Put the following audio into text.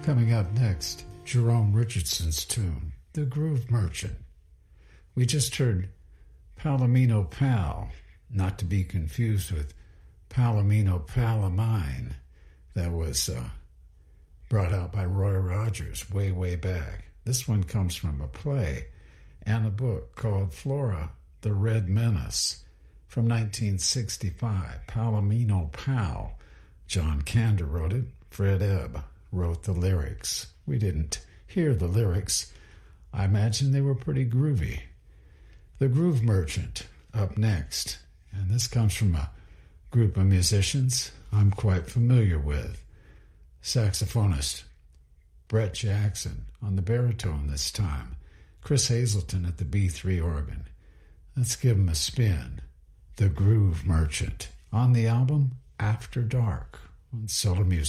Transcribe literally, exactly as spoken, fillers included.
Coming up next, Jerome Richardson's tune, The Groove Merchant. We just heard Palomino Pal, not to be confused with Palomino Pal of Mine. That was uh, brought out by Roy Rogers way, way back. This one comes from a play and a book called Flora, the Red Menace from nineteen sixty-five. Palomino Pal. John Kander wrote it. Fred Ebb wrote the lyrics. We didn't hear the lyrics. I imagine they were pretty groovy. The Groove Merchant up next. And this comes from a group of musicians I'm quite familiar with. Saxophonist Brett Jackson on the baritone this time. Chris Hazelton at the B three organ. Let's give him a spin. The Groove Merchant on the album After Dark on Solar Music.